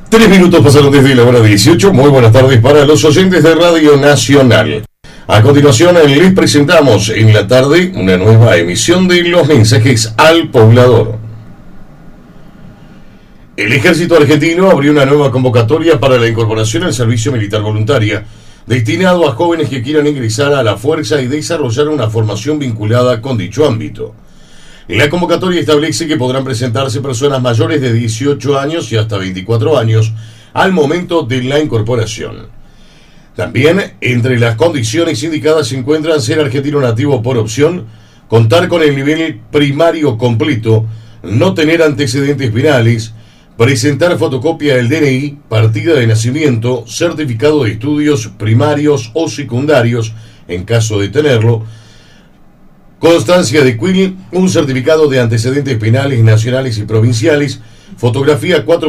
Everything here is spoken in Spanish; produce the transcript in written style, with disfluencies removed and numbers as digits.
3 minutos pasaron desde la hora 18. Muy buenas tardes para los oyentes de Radio Nacional. A continuación les presentamos en la tarde una nueva emisión de los mensajes al poblador. El Ejército Argentino abrió una nueva convocatoria para la incorporación al servicio militar voluntaria, destinado a jóvenes que quieran ingresar a la fuerza y desarrollar una formación vinculada con dicho ámbito. La convocatoria establece que podrán presentarse personas mayores de 18 años y hasta 24 años al momento de la incorporación. También, entre las condiciones indicadas se encuentran ser argentino nativo por opción, contar con el nivel primario completo, no tener antecedentes penales, presentar fotocopia del DNI, partida de nacimiento, certificado de estudios primarios o secundarios, en caso de tenerlo, constancia de CUIL, un certificado de antecedentes penales nacionales y provinciales, fotografía 4